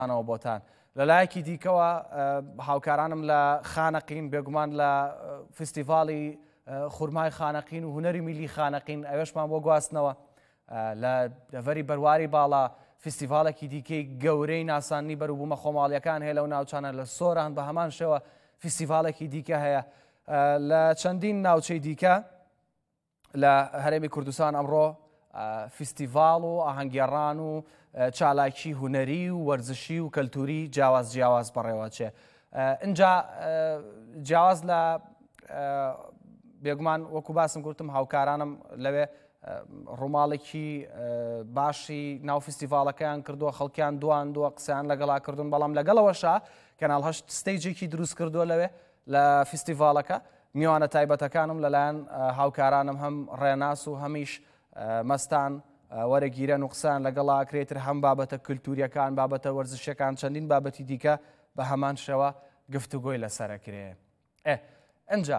ئەوە بۆتان لەلایەکی دیکەوە هاوکارانم لە خانەقین بێگومان لە فستیڤاڵی خورمای خانەقین و هونەری میلی خانەقین ئەوێشمان بۆ گواستنەوە لە دەڤەری بەرواری باڵا فستیڤالێکی دیکەی گەورەی ناسانی بەروبوومە خۆماڵیەکان هەیە لەو ناوچانە لە سۆران بە هەمان شێوە فستیڤالێکی دیکە هەیە لە چەندین ناوچەی دیکە لە هەرێمی کوردستان ئەمڕۆ فستیڤاڵ و ئاهەنگگێڕان و چالاکی هونەری و وەرزشی و کەلتوری جیاواز بەڕێوەچێ اینجا جیاواز لە بێگومان وەکو باسم گوتم هاوکارانم لەوێ ڕووماڵێکی باشی ناو فستیڤالەکەیان کردووە خەڵکیان دواندووە قسەیان لەگەڵا کردوون بەڵام لەگەڵەوەشا کەناڵ هەشت ستەیجێکی دروست کردووە لەوێ لە فستیڤالەکە میوانە تایبەتەکانم لەلایەن هاوکارانم هەم ڕێناس و هەمیش مەستان وەرەگیرەن و قسان لەگەڵا کرێتر هەم بابەتە کللتوریەکان بابەتە وەرزشەکان چەندین بابەتی دیکە بە هەمان شەوە گفتوگۆی لەسەرەکرێ ئەنجا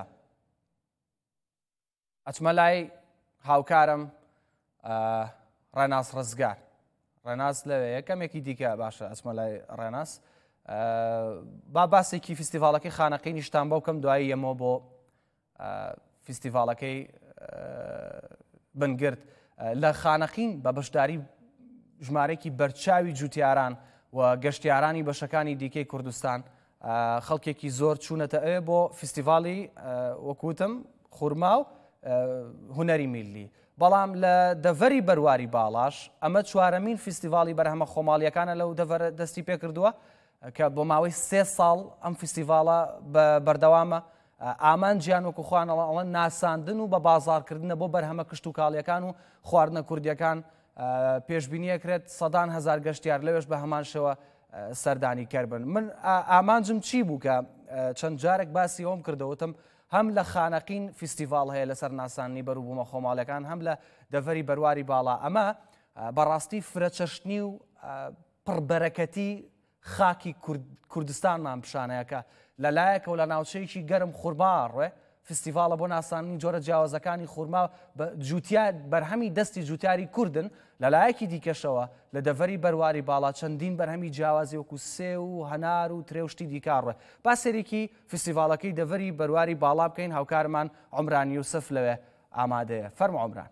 ئەچمە لای هاوکارم ڕێناس ڕزگار ڕێناس لەوێ یەکەمێکی دیکە باشە ئەچمە لای ڕێناس با باسێکی فستیڤالەکەی خانەقی نیشتان بۆ بکەم دوایی ئەمە بۆ فستیڤالەکەی بنگرت لە خانەقین بە بەشداری ژمارەیەکی بەرچاوی جوتیاران و گەشتیارانی بەشەکانی دیکەی کوردستان خەڵکێکی زۆر چوونەتە ئەوێ بۆ فستیڤاڵی وەکوتم خورما و هونەری میلی بەڵام لە دەڤەری بەرواری باڵاش ئەمە چوارەمین فستیڤاڵی بەرهەمە خۆماڵیەکانە لەو دەڤەرە دەستی پێ کردووە کە بۆ ماوەی 3 ساڵ ئەم فستیڤاڵە بەردەوامە ئامانجیان وەکو خوانەڵەن ناساندن و بە بازارکردنە بۆ بەرهەمە کشت و کاڵیەکان و خواردنە کوردیەکان پێشبینیەکرێت سەدان هەزار گەشتیار لەوێش بە هەمان شێوە سەردانی کەربن من ئامانجم چی بوو کە چەند جارێک باسی ئەوم کردەوتم هەم لە خانەقین فستیڤاڵ هەیە لەسەر ناسانی بەروبوومە خۆماڵیەکان هەم لە دەڤەری بەرواری باڵا ئەمە بەڕاستی فرەچەشتنی و پڕبەرەکەتی خاکی کوردستانمان پیشانەیەکە لەلایەکە و لە ناوچەیەکی گەرم خورماڕێ فستیڤاڵە بۆ ناسانی جۆرە جیاوازەکانی خورما بەرهەمی دەستی جوتیاری کوردن لەلایەکی دیکەشەوە لە دەڤەری بەرواری باڵا چەندین بەرهەمی جیاوازی وەکو سێ و هەنار و ترێوشتی دیکارڕێ با سێرێکی فستیڤاڵەکەی دەڤەری بەرواری باڵا بکەین هاوکارمان عومران یوسف لەوێ ئامادەیە فەرمو عومران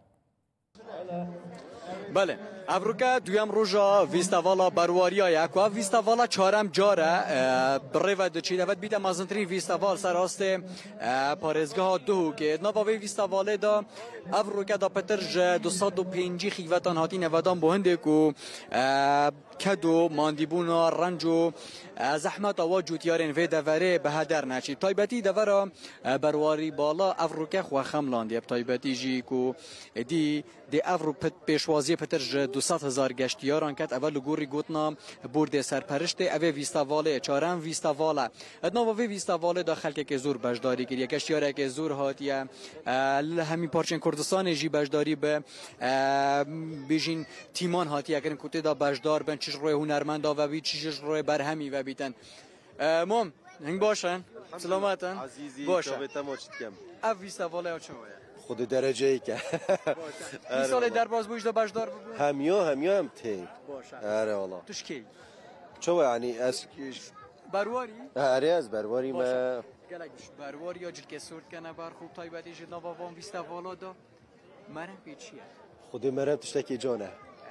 بله ابروکا دویم روزا ویستاوالا برواریا یکوا ویستاوالا چهارم جاره بروه دچی دوت بیده مازنتری ویستاوال سراست پارزگاه دو که نواوی ویستاواله دا ابروکا دا پترج 205 خیوتان هاتی نودان بهنده کو کدو ماندیبونا رنجو زحمت آوا جوتیارن و دوره به هدر نچید تایبتی دوره برواری بالا افروکه خو خملاندی تایبتی جی کو دی افرو پیشوازی پترج 200,000 گشتیاران کت اول گوری گوتنا برد سرپرشت اوه ویستاواله چارم ویستاواله ادنا و ویستاواله داخل که زور بجداری کردی گشتیاره که زور هاتیه همین پارچن کردستان جی بجداری به بیجین تیمان هاتیه کردن کوته دا بجدار بن چش روی هنرمند و بی چش روی برهمی و بیتن مام هنگ باشن سلامتن باشن اف ویستاواله چه خود درجه ای که 20 سال در باز بوش دا بجدار بگو همیا هم تی آره والا توش کی چو یعنی از برواری آره از برواری ما گلک برواری یا جلکه سورت کنه بر خوب تایبتی جد نوابان ویستاوالا دا مرم پیچیه خود مرم تشتکی جانه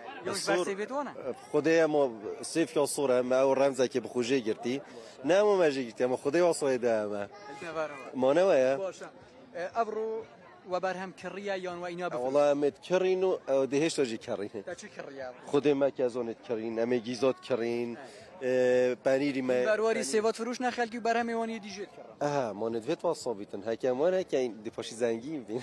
خدای ما سیف یا صوره ما او رمزه که بخوجه گرتی نه ما ماجی گرتی اما خدای واسه ده ما نواه باشه ابرو و برهم کریه یان و اینا بفرست والله امت کرین و دهش تاجی کرین چه کریه خود ما که ازونت کرین اما گیزات کرین پنیری ما برواری سیوات فروش نخل که برهم ایوانی دیجت کرد ما ندویت واسابیتن هکمان هکین دپاشی زنگیم بین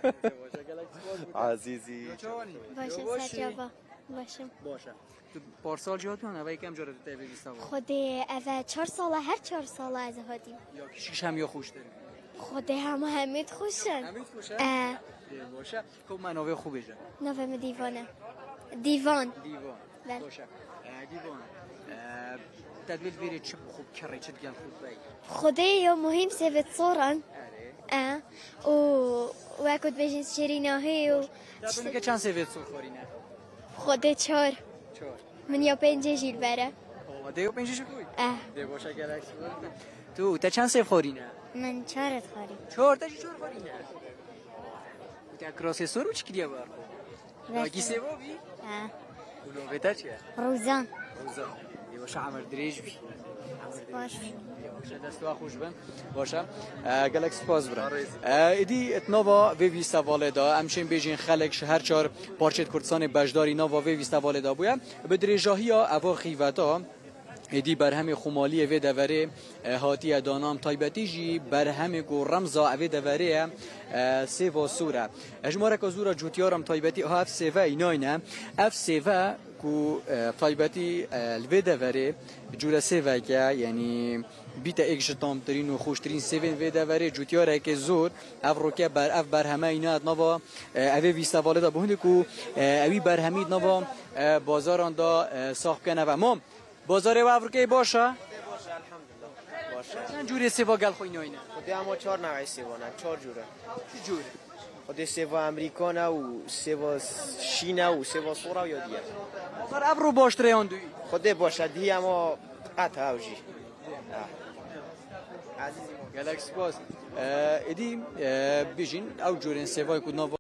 عزیزی باشه سجابا باشه تو پارسال جهات میان اوه یکم جارت تایبه بیستم خودی اوه 4 ساله هر 4 ساله از هادیم یا کشیش هم یا خوش داریم خودی همید خوشن همید خوشن؟ باشه خب من نوه خوبه جا نوه من دیوان باشه دیوان تدویل بیری چه خوب کره چه دیگه خوب بایی خودی یا مهم سوید صورن و اکد بجین شیریناهی و تبینی که چند سوید صور خورینه؟ خودی 4 من یا 5 جیل بره دیو پنجش کوی اه دی باشه گلکس تو تا چند سیف خوری نه من چارت خاری 4 تا 4 خوری نه تا کروسسور و چیکیه بار کی سیو بی اه اولو بتا چیه روزان روزا دی باشه عمر دریج بی باش باشه دستوا خوش بن باشه گلکس پاس برن ادی اتنوا وی ویستا والدا همچنین بیجین خلق شهر 4 پارچت کردستان بجداری نوا وی ویستا والدا بویا به درجاهی اوا خیوتا ادی برهم خمالی و دوره هاتی دانام تایبتی جی برهم گو رمزا و دوره سیوا سوره اجماره که زورا جوتیارم تایبتی ها اف سیوا ایناینه اف سیوا کو تایبتی الوی دوره جوره سیوا که یعنی بیت ایک جتام ترین و خوشترین سیون وی دوره جوتیاره که زور اف روکه بر اف برهمه اینات نوا اوی ویستا والدا بهنده کو اوی برهمید نوا بازاران دا ساخت کنه و مام بازار و افریقای باشه؟ باشه الحمدلله باشه. چند جوری سیوا گل خوی نوینه؟ خودی اما 4 نوعی سیوا نه 4 جوره. چه جوره؟ خودی سیوا امریکا نه و سیوا شین و سیوا سورا یا دیگه. بازار افرو باشتره آن دوی. خودی باشه دی اما قطع اوجی. عزیزی گلکس باز. ادی بیشین او جورین سیوای کدوم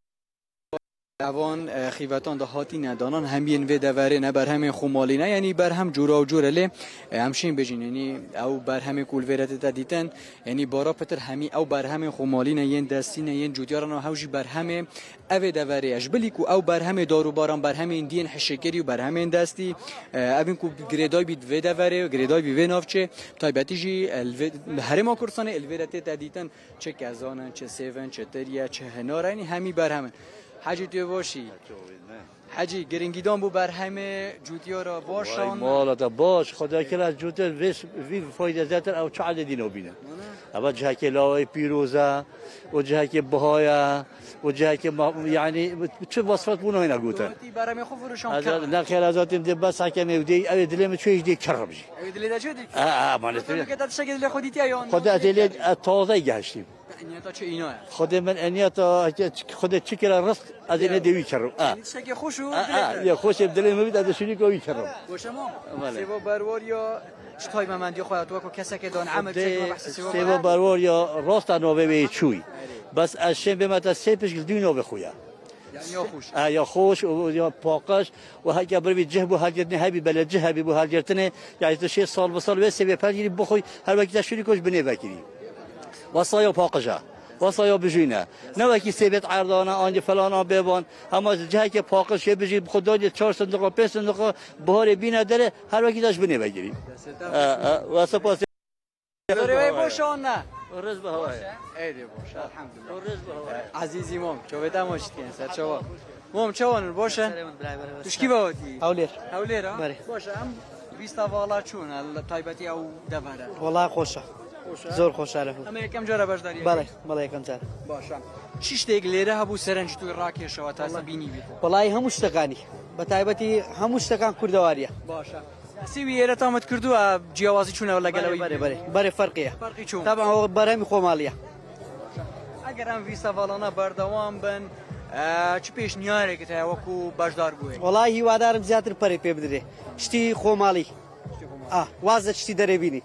اوان خیوتان ده هاتی ندانان همین و دوره نه بر همین خمالی نه یعنی بر هم جورا و جورله همشین بجین یعنی او بر همین کولورت دادیتن یعنی بارا پتر همی او بر همین خمالی نه ین دستی نه ین جودیاران هاوجی بر همین او دوره اجبلی کو او بر همین دارو باران بر همین دین حشکری و بر همین دستی اوین کو گریدای بید و دوره و گریدای بی و نافچه تایبتی جی هر ما کورسان الورت دادیتن چه کزانن چه سیون چه تریا چه هنار یعنی همی بر همین حاجی تو باشی حاجی گرینگیدان بو بر همه جوتیارا باشان مالا باش خدا کلا جوتر وی فایده زاتر او چعل دینو بینه اما جهه که لاوی پیروزه و جهه که بهایا و جهه که یعنی چه وصفات بونه اینا گوتن برام خوفرشان کرد نه خیر ازاتم دی بس حکم ودی او دلم چویش دی کربجی او دلی دا چه دی مالت که تا شکل دل خودی تیان خدا دلی تازه گشتیم انیتا چه اینا خود من انیتا خود چی کلا رزق از این دیوی کرم شکی خوشو یا خوش دلم میاد از شونی کوی کرم باشه ما سیوا بروار یا چطوری من دی خودت تو کسی که دان عمل چه سیوا بروار یا راست نوبه به چوی بس از شب به مت سپش دینو بخویا یا خوش یا پاکش و هر بروی جهبو هر جتنی هبی بلد جهبی بو هر جتنی یعنی تو 6 سال به سال وسه به پنجی بخوی هر وقت شونی کوش بنی بکری وصايا باقجة وصايا بجينا نوكي سيبت عرضانا عندي فلانا بيبان اما جهه باقش بيجي خدای 4 صندوق 5 صندوق بهار بينا داره هر وقت داش بني بگیریم واسپاس داره باشون نه رز به هوای ایدی باشه الحمدلله رز به هوای عزیزی مام چه بده ماشین سر چوا مام چوان باشه توش کی باوتی هولیر باشه هم 20 والا چون تایبتی او دوره والله خوشه زور خوشه رفت اما یکم جاره باش داری بله یکم جاره باشه شش دقیقه هبو سرنج تو راکی شو تا بینی بید والله همش تقانی بتایبتی همش تقان کردواریه باشه سویه تامت کردو جیاوازی چونه ولا گلوی بله فرقیه چون طبعا برهم خمالیه اگر هم ویسا والانا بردوام بن چی پیش نیاره که تا وکو باشدار بوی والله هیوادارم زیاتر پری پی بدره شتی خمالی وازه شتی داره بینی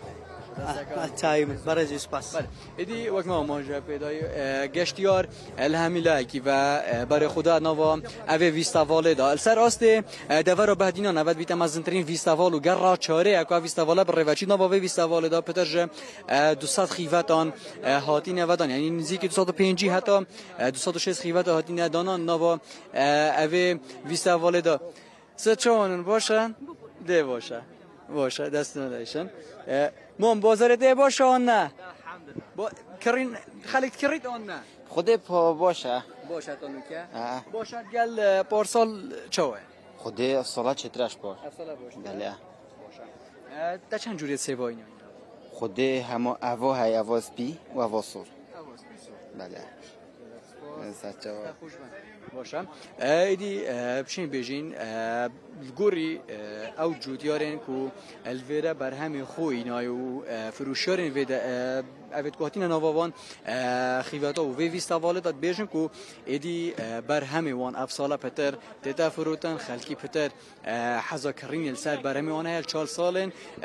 تایم برای سپاس ادی وقت ما ماجرا پیدای گشتیار الهمیلا کی و برای خدا نوا اوی ویستاواله دا سر است دور بعدینا 90 بیت مزنترین ویستاوالو گرا چاره اکو ویستاواله بر روچی نوا ویستاواله دا پترج 200 خیواتان هاتی نودان یعنی نزدیک 250 حتی 206 خیوات هاتی ندانان نوا اوی ویستاواله دا سچون باشه ده باشه دست نداشتن مام بازار ده باشه آن نه کرین خالد کریت آن نه خودی پا باشه تانو که باشه گل پارسال چوه خودی سالا چترش باش بله تا چند جوری سیوا اینا خودی همه اوا های اوا سپی و اوا سور بله باشم ایدی بچین بیجین گوری او جودیارن کو الویرا برهم خوی نایو فروشارن ویدا اوید کوهتین نووان خیواتا و ویستاواله داد بیجن کو ایدی برهم وان افسالا پتر دیتا فروتن خلکی پتر حزا کرین السر برهم وان هل 4 سالن